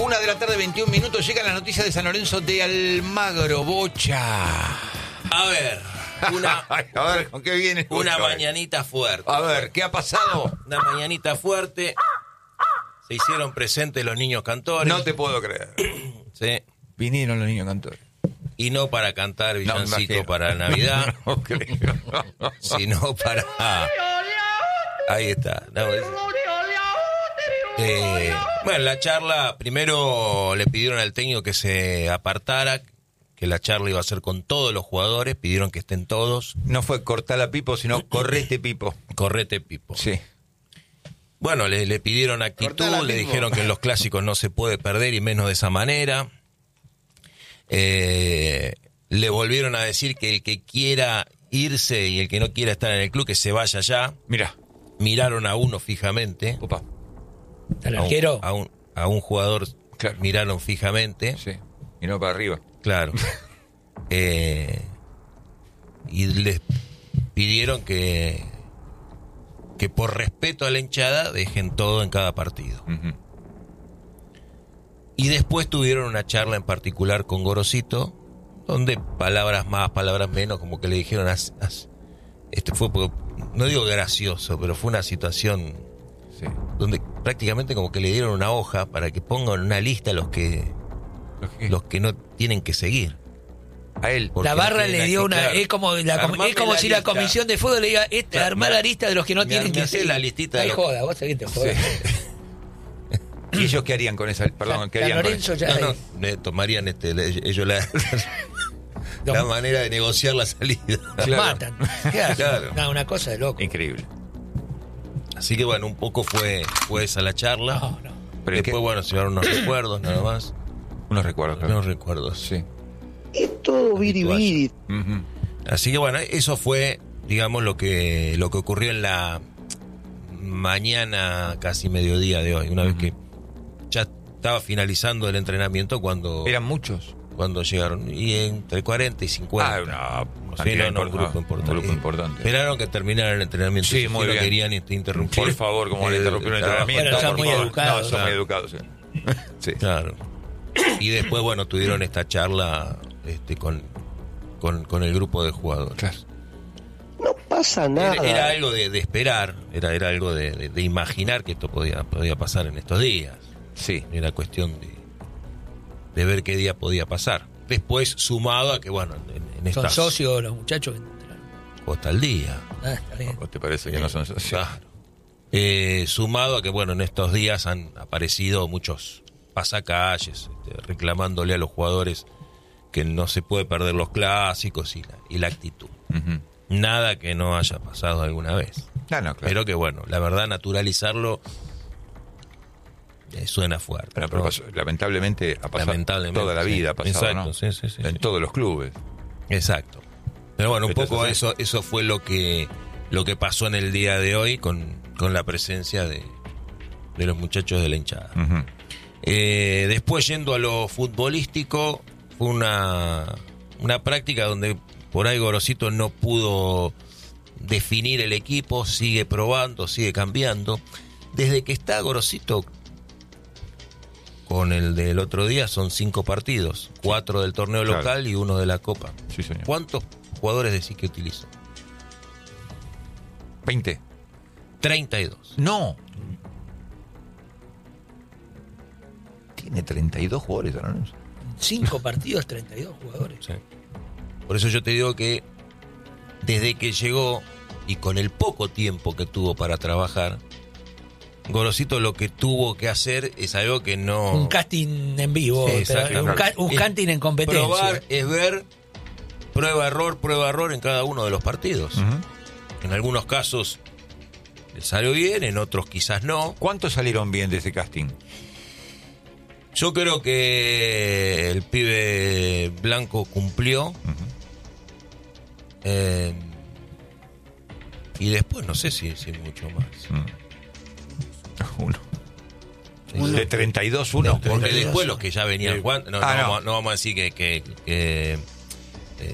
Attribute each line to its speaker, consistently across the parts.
Speaker 1: 1:21 llega la noticia de San Lorenzo de Almagro, Bocha.
Speaker 2: A ver,
Speaker 1: a ver, ¿con qué viene?
Speaker 2: una
Speaker 1: Bocha?
Speaker 2: mañanita fuerte.
Speaker 1: A ver, ¿qué ha pasado?
Speaker 2: Una mañanita fuerte. Se hicieron presentes los niños cantores.
Speaker 1: No te puedo creer.
Speaker 2: Sí.
Speaker 1: Vinieron los niños cantores.
Speaker 2: Y no para cantar villancico
Speaker 1: imagino.
Speaker 2: para Navidad,
Speaker 1: No creo.
Speaker 2: sino para... Ahí está. No, bueno, la charla, primero le pidieron al técnico que se apartara, que la charla iba a ser con todos los jugadores, pidieron que estén todos.
Speaker 1: No fue cortar a Pipo, sino correte Pipo.
Speaker 2: Correte, Pipo.
Speaker 1: Sí.
Speaker 2: Bueno, le pidieron actitud,
Speaker 1: Cortala,
Speaker 2: le
Speaker 1: Pipo.
Speaker 2: dijeron que en los clásicos no se puede perder y menos de esa manera. Le volvieron a decir que el que quiera irse y el que no quiera estar en el club, que se vaya ya.
Speaker 1: Mira.
Speaker 2: Miraron a uno fijamente.
Speaker 1: Opa.
Speaker 3: ¿Al arquero?
Speaker 2: A un jugador
Speaker 1: Claro.
Speaker 2: miraron fijamente.
Speaker 1: Sí. Y no para arriba.
Speaker 2: Claro. Y les pidieron que por respeto a la hinchada dejen todo en cada partido.
Speaker 1: Uh-huh.
Speaker 2: Y después tuvieron una charla en particular con Gorosito, donde palabras más, palabras menos, como que le dijeron, este fue, no digo gracioso, pero fue una situación
Speaker 1: Sí.
Speaker 2: donde prácticamente como que le dieron una hoja para que pongan una lista los que no tienen que seguir.
Speaker 1: A él.
Speaker 2: Porque
Speaker 3: La barra
Speaker 2: tienen
Speaker 3: le dio
Speaker 2: que,
Speaker 3: una...
Speaker 2: claro,
Speaker 3: Es como,
Speaker 2: armame
Speaker 3: es como si la
Speaker 2: lista.
Speaker 3: comisión de fútbol le diga,
Speaker 2: Claro,
Speaker 3: armar la lista de los que no tienen que
Speaker 2: hacer
Speaker 3: ser.
Speaker 2: la listita de
Speaker 3: Ay,
Speaker 2: los-
Speaker 3: joda, vos sabés que te jodas.
Speaker 1: ¿Y ellos qué harían con esa? Perdón, ¿qué
Speaker 3: San
Speaker 1: harían con
Speaker 3: Lorenzo
Speaker 1: eso?
Speaker 3: ya...
Speaker 2: No, tomarían ellos la manera de negociar la salida.
Speaker 3: Los
Speaker 1: Claro.
Speaker 3: matan. ¿Qué hacen?
Speaker 2: Claro.
Speaker 3: No, una cosa de loco.
Speaker 1: Increíble.
Speaker 2: Así que bueno, un poco fue esa la charla.
Speaker 3: No.
Speaker 1: Pero es
Speaker 2: Después,
Speaker 1: que-
Speaker 2: bueno, se llevaron unos recuerdos, nada más.
Speaker 1: Unos recuerdos, claro.
Speaker 2: Unos recuerdos.
Speaker 1: Sí.
Speaker 4: Es todo biribiri.
Speaker 1: Uh-huh.
Speaker 2: Así que bueno, eso fue, digamos, lo que ocurrió en la mañana, casi mediodía de hoy. Una vez que ya estaba finalizando el entrenamiento cuando
Speaker 1: Eran muchos.
Speaker 2: llegaron. Y entre 40 y 50.
Speaker 1: No,
Speaker 2: Sí, no, un grupo importante.
Speaker 1: Un grupo importante.
Speaker 2: Esperaron que terminara el entrenamiento.
Speaker 1: Sí,
Speaker 2: Si
Speaker 1: muy
Speaker 2: no
Speaker 1: bien.
Speaker 2: querían interrumpir.
Speaker 1: Por favor, como le interrumpieron el
Speaker 2: trabajo.
Speaker 1: entrenamiento.
Speaker 3: Bueno, son
Speaker 1: por
Speaker 3: muy
Speaker 1: favor.
Speaker 3: educados.
Speaker 1: No, son muy educados, sí. Sí.
Speaker 2: Claro. Y después, bueno, tuvieron esta charla con el grupo de jugadores.
Speaker 1: Claro.
Speaker 4: No pasa nada.
Speaker 2: Era algo de esperar, era algo de imaginar que esto podía pasar en estos días.
Speaker 1: Sí.
Speaker 2: Era cuestión de ver qué día podía pasar. Después, sumado a que, bueno, en
Speaker 3: Son
Speaker 2: estas
Speaker 3: socios los muchachos. que entraron.
Speaker 2: hasta el día.
Speaker 3: Está bien.
Speaker 1: ¿O te parece que no son socios?
Speaker 2: Claro. Sumado a que, bueno, en estos días han aparecido muchos pasacalles reclamándole a los jugadores que no se puede perder los clásicos y la actitud.
Speaker 1: Uh-huh.
Speaker 2: Nada que no haya pasado alguna vez.
Speaker 1: No, claro.
Speaker 2: Pero que, bueno, la verdad, naturalizarlo suena fuerte.
Speaker 1: Pero
Speaker 2: ¿no?
Speaker 1: pasó, lamentablemente ha pasado
Speaker 2: Lamentablemente,
Speaker 1: toda la vida, ha
Speaker 2: sí.
Speaker 1: pasado,
Speaker 2: Exacto,
Speaker 1: ¿no?
Speaker 2: sí,
Speaker 1: En todos los clubes.
Speaker 2: Exacto. Pero bueno, un
Speaker 1: Esto es
Speaker 2: poco
Speaker 1: así.
Speaker 2: eso fue lo que pasó en el día de hoy con la presencia de los muchachos de la hinchada.
Speaker 1: Uh-huh.
Speaker 2: Después, yendo a lo futbolístico, fue una práctica donde por ahí Gorosito no pudo definir el equipo, sigue probando, sigue cambiando. Desde que está Gorosito con el del otro día son 5 partidos, 4 del torneo
Speaker 1: Claro.
Speaker 2: local y 1 de la Copa.
Speaker 1: Sí, señor.
Speaker 2: ¿Cuántos jugadores decís que utilizó?
Speaker 1: 20.
Speaker 2: 32.
Speaker 1: No. Tiene 32 jugadores ahora, ¿no?
Speaker 3: 5 partidos, 32 jugadores.
Speaker 2: Sí. Por eso yo te digo que desde que llegó y con el poco tiempo que tuvo para trabajar, Gorosito lo que tuvo que hacer es algo que no...
Speaker 3: Un casting en vivo,
Speaker 2: Sí,
Speaker 3: pero
Speaker 2: exactamente.
Speaker 3: un casting en competencia.
Speaker 2: Probar es ver prueba, error en cada uno de los partidos.
Speaker 1: Uh-huh.
Speaker 2: En algunos casos le salió bien, en otros quizás no.
Speaker 1: ¿Cuántos salieron bien de ese casting?
Speaker 2: Yo creo que el pibe Blanco cumplió.
Speaker 1: Uh-huh.
Speaker 2: Y después no sé si mucho más.
Speaker 1: Uno.
Speaker 2: Sí.
Speaker 1: De 32, uno.
Speaker 2: Porque
Speaker 3: 32.
Speaker 2: después los que ya venían jugando, no vamos a decir que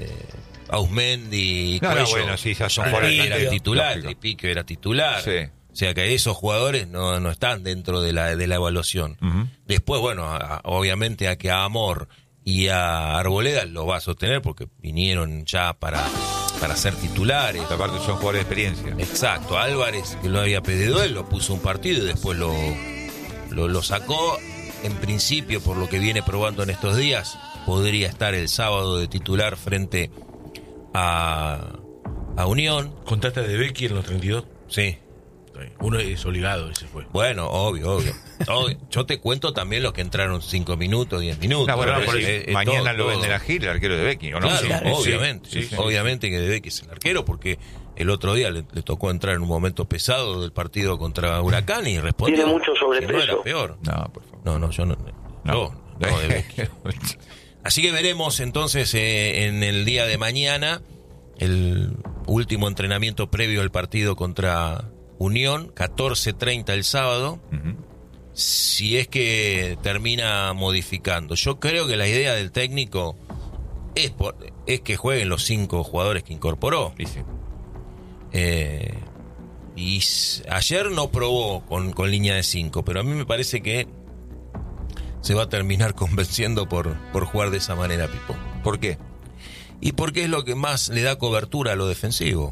Speaker 2: Ausmendi y
Speaker 1: No,
Speaker 2: Cuello
Speaker 1: bueno, sí, ya son
Speaker 2: eran
Speaker 1: jugadores
Speaker 2: titulares,
Speaker 1: lógico.
Speaker 2: y Pique era titular.
Speaker 1: Sí.
Speaker 2: O sea que esos jugadores no están dentro de la evaluación.
Speaker 5: Ujú.
Speaker 2: Después, bueno, obviamente a que a Amor y a Arboleda lo va a sostener porque vinieron ya para ser titulares.
Speaker 5: Aparte son jugadores de experiencia.
Speaker 2: Exacto, Álvarez, que lo había pedido él, lo puso un partido y después lo sacó. En principio, por lo que viene probando en estos días, podría estar el sábado de titular frente a Unión.
Speaker 6: ¿Contaste de Becky en los 32?
Speaker 2: Sí.
Speaker 6: Uno es obligado, ese fue.
Speaker 2: Bueno, obvio. Yo te cuento también los que entraron 5 minutos, 10 minutos.
Speaker 5: No, bueno,
Speaker 2: Pero
Speaker 5: por
Speaker 2: es-
Speaker 5: eso,
Speaker 2: es
Speaker 5: mañana
Speaker 2: todo,
Speaker 5: lo
Speaker 2: todo.
Speaker 5: venden a Gil, el arquero de Becky, ¿o no?
Speaker 2: Claro,
Speaker 5: Sí.
Speaker 3: claro.
Speaker 2: obviamente.
Speaker 5: Sí, sí.
Speaker 2: Obviamente que de Becky es el arquero, porque el otro día le tocó entrar en un momento pesado del partido contra Huracán y respondió.
Speaker 4: Tiene mucho
Speaker 2: que no
Speaker 4: sobrepeso.
Speaker 2: era peor.
Speaker 5: No, por favor.
Speaker 2: No, yo no.
Speaker 5: No.
Speaker 2: No, de Becky. Así que veremos entonces en el día de mañana el último entrenamiento previo al partido contra Unión, 14:30 el sábado,
Speaker 5: Ujú.
Speaker 2: si es que termina modificando. Yo creo que la idea del técnico es que jueguen los 5 jugadores que incorporó.
Speaker 5: Y sí.
Speaker 2: Ayer no probó con línea de 5, pero a mí me parece que se va a terminar convenciendo por jugar de esa manera, Pipo.
Speaker 5: ¿Por qué?
Speaker 2: Y porque es lo que más le da cobertura a lo defensivo.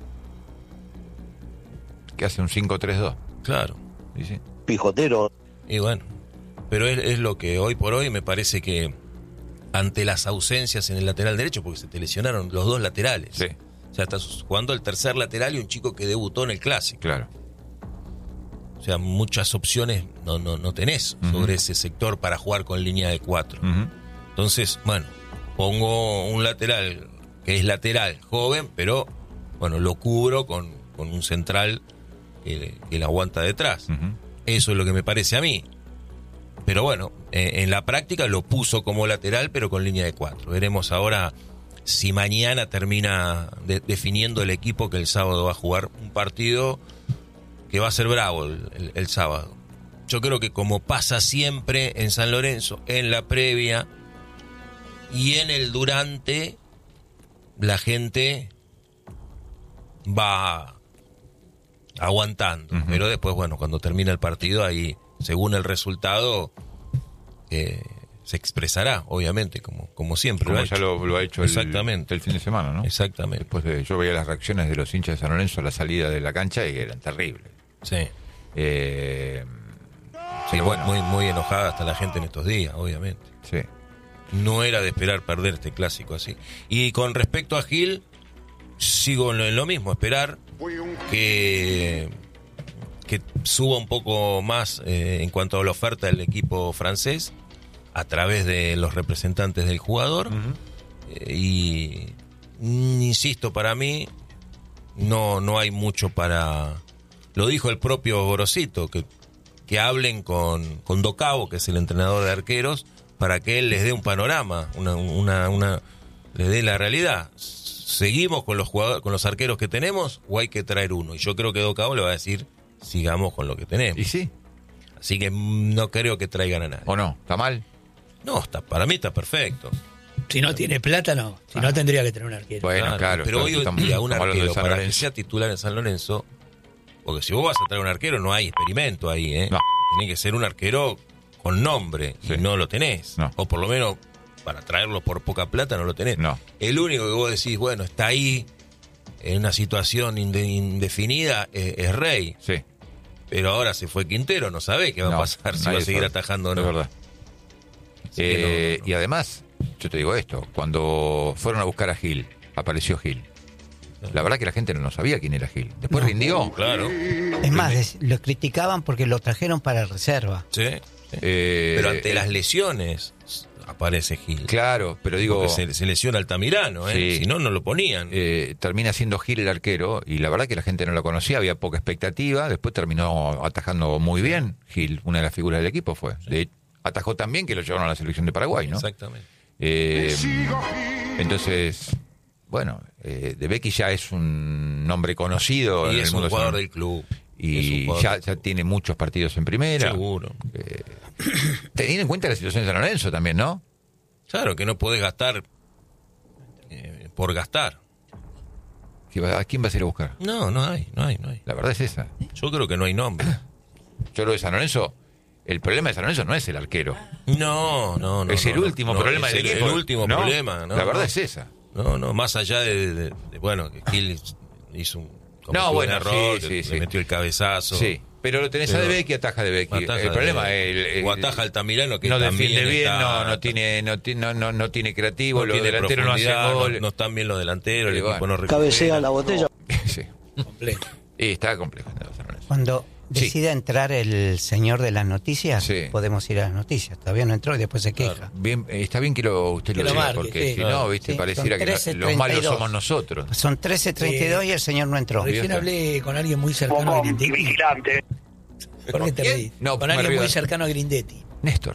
Speaker 5: Que hace un 5-3-2.
Speaker 2: Claro.
Speaker 5: Y sí.
Speaker 4: Pijotero.
Speaker 2: Y bueno, pero es lo que hoy por hoy me parece que ante las ausencias en el lateral derecho, porque se te lesionaron los 2 laterales.
Speaker 5: Sí,
Speaker 2: O sea, estás jugando el tercer lateral y un chico que debutó en el Clásico.
Speaker 5: claro.
Speaker 2: O sea, muchas opciones no tenés sobre ese sector para jugar con línea de 4.
Speaker 5: Ujú.
Speaker 2: Entonces, bueno, pongo un lateral que es lateral, joven, pero bueno, lo cubro con un central que la aguanta detrás.
Speaker 5: Ujú.
Speaker 2: Eso es lo que me parece a mí. Pero bueno, en la práctica lo puso como lateral, pero con línea de 4. Veremos ahora si mañana termina definiendo el equipo que el sábado va a jugar un partido que va a ser bravo el sábado. Yo creo que como pasa siempre en San Lorenzo, en la previa y en el durante, la gente va aguantando.
Speaker 5: Ujú.
Speaker 2: Pero después, bueno, cuando termina el partido, ahí, según el resultado, se expresará, obviamente, como siempre.
Speaker 5: Como
Speaker 2: lo ha
Speaker 5: ya
Speaker 2: hecho.
Speaker 5: lo ha hecho
Speaker 2: Exactamente.
Speaker 5: el fin de semana, ¿no?
Speaker 2: Exactamente.
Speaker 5: Después yo veía las reacciones de los hinchas de San Lorenzo a la salida de la cancha y eran terribles.
Speaker 2: Sí.
Speaker 5: Sí, bueno,
Speaker 2: muy enojada hasta la gente en estos días, obviamente.
Speaker 5: sí.
Speaker 2: No era de esperar perder este clásico así. Y con respecto a Gil, sigo en lo mismo, esperar que suba un poco más en cuanto a la oferta del equipo francés a través de los representantes del jugador. Y insisto, para mí no hay mucho para... Lo dijo el propio Gorosito, que hablen con Docabo, que es el entrenador de arqueros, para que él les dé un panorama, les dé la realidad. ¿Seguimos con los jugadores, con los arqueros que tenemos o hay que traer uno? Y yo creo que Docabo le va a decir, sigamos con lo que tenemos.
Speaker 5: ¿Y sí?
Speaker 2: Así que no creo que traigan a nadie.
Speaker 5: ¿O no? ¿Está mal?
Speaker 2: No, para mí está perfecto.
Speaker 3: Si no tiene plata, no. Si no, tendría que tener un arquero.
Speaker 5: Bueno, claro.
Speaker 2: Pero hoy en
Speaker 5: estamos-
Speaker 2: día un
Speaker 5: estamos hablando de
Speaker 2: arquero
Speaker 5: San
Speaker 2: para que
Speaker 5: Lorenzo.
Speaker 2: sea titular en San Lorenzo, porque si vos vas a traer un arquero no hay experimento ahí, ¿eh?
Speaker 5: No.
Speaker 2: Tiene que ser un arquero con nombre
Speaker 5: Sí.
Speaker 2: y no lo tenés.
Speaker 5: No.
Speaker 2: O por lo menos para traerlo por poca plata no lo tenés.
Speaker 5: No.
Speaker 2: El único que vos decís, bueno, está ahí en una situación indefinida es Rey.
Speaker 5: Sí.
Speaker 2: Pero ahora se fue Quintero, no sabe qué va
Speaker 5: No,
Speaker 2: a pasar, si va
Speaker 5: nadie
Speaker 2: a seguir
Speaker 5: sabe.
Speaker 2: atajando o no.
Speaker 5: Es verdad.
Speaker 2: Así que no.
Speaker 5: Y además, yo te digo esto, cuando fueron a buscar a Gil, apareció Gil. La verdad que la gente no sabía quién era Gil. Después rindió.
Speaker 2: Claro.
Speaker 7: Es más, lo criticaban porque lo trajeron para reserva.
Speaker 2: Sí. Pero ante las lesiones aparece Gil.
Speaker 5: Claro, pero digo...
Speaker 2: Porque se lesiona Altamirano, ¿eh?
Speaker 5: Sí.
Speaker 2: Si no, no lo ponían.
Speaker 5: Termina siendo Gil el arquero y la verdad que la gente no lo conocía, había poca expectativa, después terminó atajando muy bien Gil, una de las figuras del equipo fue. Atajó tan bien que lo llevaron a la selección de Paraguay, ¿no?
Speaker 2: Exactamente.
Speaker 5: Entonces, bueno, De Becky ya es un nombre conocido
Speaker 2: Y
Speaker 5: en
Speaker 2: es
Speaker 5: el mundo
Speaker 2: un jugador
Speaker 5: San-
Speaker 2: del club.
Speaker 5: y
Speaker 2: Es un
Speaker 5: ya,
Speaker 2: jugador
Speaker 5: ya tiene muchos partidos en primera.
Speaker 2: seguro.
Speaker 5: Teniendo en cuenta la situación de San Lorenzo también, ¿no?
Speaker 2: Claro que no podés gastar por gastar.
Speaker 5: ¿A quién vas a ir a buscar?
Speaker 2: No hay.
Speaker 5: La verdad es esa.
Speaker 2: Yo creo que no hay nombre.
Speaker 5: Yo lo de San Lorenzo, el problema de San Lorenzo no es el arquero.
Speaker 2: No.
Speaker 5: Es el último problema
Speaker 2: es
Speaker 5: del equipo.
Speaker 2: El último
Speaker 5: ¿no?
Speaker 2: problema, ¿no?
Speaker 5: La verdad es esa.
Speaker 2: No, más allá de bueno, que Gil hizo un error,
Speaker 5: sí,
Speaker 2: le metió el cabezazo.
Speaker 5: Sí, pero lo tenés a De Becchi, ataja De Becchi. El problema es
Speaker 2: o ataja Altamirano, que
Speaker 5: no
Speaker 2: también
Speaker 5: defiende bien,
Speaker 2: está,
Speaker 5: no tiene creativo,
Speaker 2: no
Speaker 5: los
Speaker 2: tiene
Speaker 5: delanteros no hacen
Speaker 2: profundidad,
Speaker 5: gol.
Speaker 2: no están bien los delanteros, el
Speaker 5: Y
Speaker 2: equipo
Speaker 5: bueno.
Speaker 2: no recupera.
Speaker 4: Cabecea la botella.
Speaker 5: Sí.
Speaker 3: Completo.
Speaker 5: Y está complejo. San Lorenzo.
Speaker 7: Cuando decida entrar el señor de las noticias,
Speaker 5: Sí.
Speaker 7: podemos ir a las noticias. Todavía no entró y después se queja.
Speaker 5: Bien, está bien que usted
Speaker 3: Que
Speaker 5: lo
Speaker 3: lo
Speaker 5: diga,
Speaker 3: marque,
Speaker 5: porque
Speaker 3: sí.
Speaker 5: si no, viste,
Speaker 7: Sí,
Speaker 5: pareciera
Speaker 7: son
Speaker 5: que
Speaker 7: 13:32.
Speaker 5: los malos somos nosotros.
Speaker 7: Son 13:32 y el señor no entró.
Speaker 3: Recién hablé con alguien muy cercano a Grindetti. ¿Por qué te
Speaker 5: ¿Quién?
Speaker 3: reís?
Speaker 5: No,
Speaker 3: Con
Speaker 5: me
Speaker 3: alguien
Speaker 5: río.
Speaker 3: muy cercano a Grindetti.
Speaker 5: Néstor.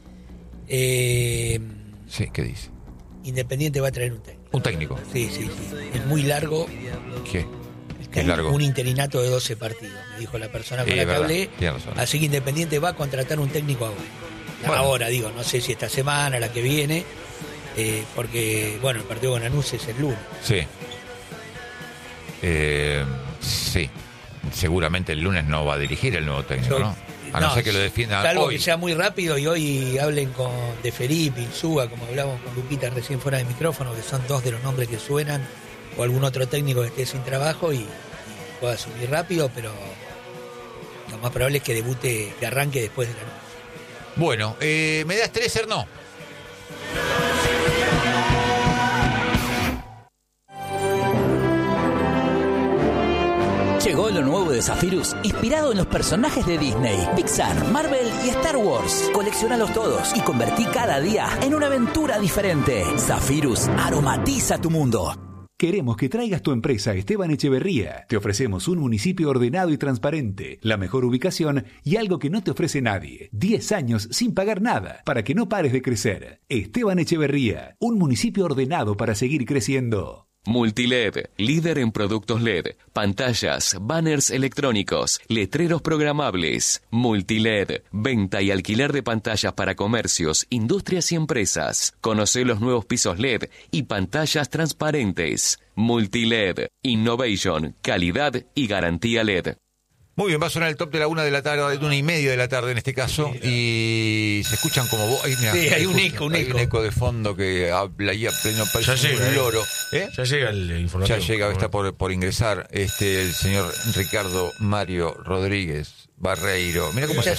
Speaker 3: Eh,
Speaker 5: Sí, ¿qué dice?
Speaker 3: Independiente va a traer un técnico.
Speaker 5: Un técnico.
Speaker 3: Sí. Es muy largo.
Speaker 5: ¿Qué? ¿Qué es largo?
Speaker 3: Un interinato de 12 partidos, me dijo la persona con la que
Speaker 5: verdad,
Speaker 3: hablé.
Speaker 5: tiene razón.
Speaker 3: Así que Independiente va a contratar un técnico ahora.
Speaker 5: Bueno.
Speaker 3: Ahora, digo, no sé si esta semana, la que viene, porque, bueno, el partido con Lanús es el lunes.
Speaker 5: Sí. Sí. Seguramente el lunes no va a dirigir el nuevo técnico, ¿no? A no ser que lo defienda
Speaker 3: salvo
Speaker 5: hoy.
Speaker 3: que sea muy rápido y hoy hablen con De Felipe, Insúa, como hablamos con Luquita recién fuera de micrófono, que son dos de los nombres que suenan, o algún otro técnico que esté sin trabajo y pueda asumir rápido, pero lo más probable es que debute, que arranque después de la noche.
Speaker 5: Bueno, ¿me das 3, no?
Speaker 8: Llegó lo nuevo de Zephyrus, inspirado en los personajes de Disney, Pixar, Marvel y Star Wars. Colecciónalos todos y convertí cada día en una aventura diferente. Zephyrus aromatiza tu mundo.
Speaker 9: Queremos que traigas tu empresa a Esteban Echeverría. Te ofrecemos un municipio ordenado y transparente, la mejor ubicación y algo que no te ofrece nadie. 10 años sin pagar nada, para que no pares de crecer. Esteban Echeverría, un municipio ordenado para seguir creciendo.
Speaker 10: Multiled, líder en productos LED, pantallas, banners electrónicos, letreros programables. Multiled, venta y alquiler de pantallas para comercios, industrias y empresas. Conoce los nuevos pisos LED y pantallas transparentes. Multiled, innovation, calidad y garantía LED.
Speaker 5: Muy bien, va a sonar el top de la 1 de la tarde, de 1:30 de la tarde en este caso, y se escuchan como vos. Sí,
Speaker 3: hay un eco,
Speaker 5: Hay un eco de fondo que habla ahí a pleno
Speaker 6: Ya llega,
Speaker 5: un loro.
Speaker 6: Ya llega el informativo.
Speaker 5: Ya llega, está por ingresar el señor Ricardo Mario Rodríguez Barreiro. Mira cómo se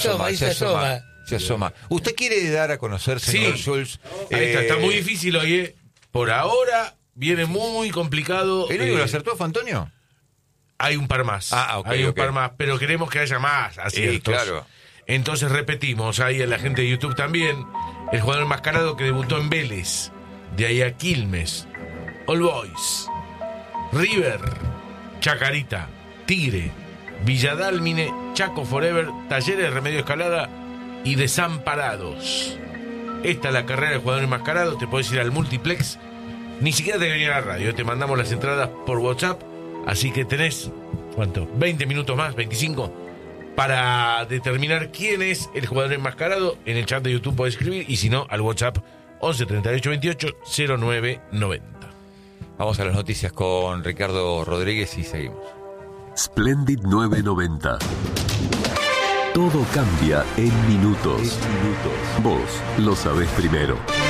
Speaker 5: asoma. ¿Usted quiere dar a conocer, señor Schultz?
Speaker 6: Ahí está muy difícil hoy, Por ahora viene muy complicado.
Speaker 5: ¿El único que lo acertó fue Antonio?
Speaker 6: Hay un par más. Hay un par más, pero queremos que haya más aciertos.
Speaker 5: Claro.
Speaker 6: Entonces repetimos, ahí a la gente de YouTube también, el jugador enmascarado que debutó en Vélez, de ahí a Quilmes, All Boys, River, Chacarita, Tigre, Villadálmine, Chaco Forever, Talleres, Remedio Escalada y Desamparados. Esta es la carrera del jugador enmascarado, te podés ir al multiplex, ni siquiera te venir a la radio, te mandamos las entradas por WhatsApp. Así que tenés, ¿cuánto? 20 minutos más, 25, para determinar quién es el jugador enmascarado. En el chat de YouTube podés escribir, y si no, al WhatsApp 11 38 28 09 90.
Speaker 5: Vamos a las noticias con Ricardo Rodríguez y seguimos.
Speaker 11: Splendid 990. Todo cambia en minutos. Vos lo sabés primero.